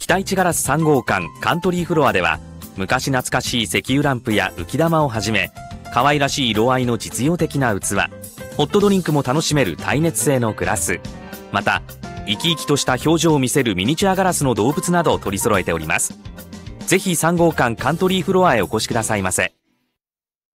北一ガラス3号館カントリーフロアでは、昔懐かしい石油ランプや浮き玉をはじめ、可愛らしい色合いの実用的な器、ホットドリンクも楽しめる耐熱性のグラス、また生き生きとした表情を見せるミニチュアガラスの動物などを取り揃えております。ぜひ3号館カントリーフロアへお越しくださいませ。